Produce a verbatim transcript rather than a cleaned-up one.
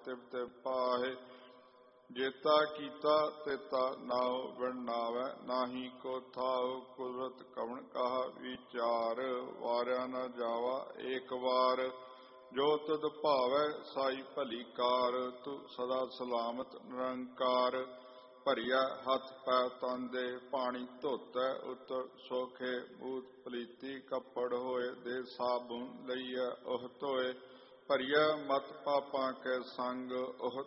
ਤਿਵ ਤਿਵ ਪਾਹੇ। ਜੇਤਾ ਕੀਤਾ ਤੇਤਾ ਨਾਉ ਬਿਨ ਨਾਵੈ, ਨਾਹੀ ਕੋ ਥਾਉ ਕੁਦਰਤ ਕਵਣ ਕਹਾ ਵਿਚਾਰ। ਵਾਰਿਆ ਨਾ ਜਾਵਾ ਏਕ ਵਾਰ, ਜੋ ਤੁਧ ਭਾਵੈ ਸਾਈ ਭਲੀ ਕਾਰ। ਤੂੰ ਸਦਾ ਸਲਾਮਤ ਨਿਰੰਕਾਰ, ਭਰੀਆ ਹੱਥ ਪੈ ਤਨ ਦੇ ਪਾਣੀ ਧੋਤੈ ਉਤਰ ਸੋਖੇ। ਬੂਤ ਪਲੀਤੀ ਕੱਪੜ ਹੋਏ, ਦੇ ਸਾਬੁਨ ਲਈਐ ਉਹ ਧੋਏ। ਭਰੀਆ ਮਤ ਪਾਪਾਂ ਕੇ ਸੰਗ, ਉਹ